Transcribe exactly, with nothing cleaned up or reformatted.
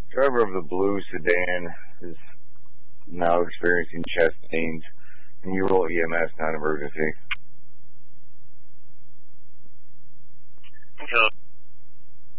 Driver of the blue sedan is now experiencing chest pains. Can you roll E M S, non-emergency? Code